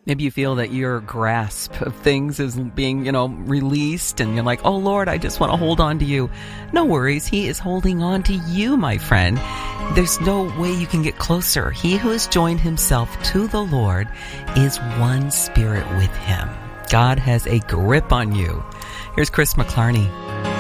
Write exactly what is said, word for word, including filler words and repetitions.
Maybe you feel that your grasp of things is being, you know, released, and you're like, oh Lord, I just want to hold on to you. No worries. He is holding on to you, my friend. There's no way you can get closer. He who has joined himself to the Lord is one spirit with him. God has a grip on you. Here's Chris McClarney.